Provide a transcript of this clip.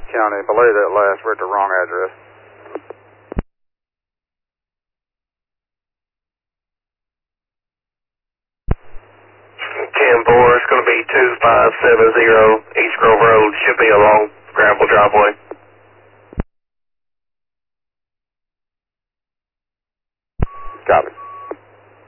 County. Belay that last. We're at the wrong address. 10-4, it's going to be 2570 East Grove Road. Should be a long gravel driveway.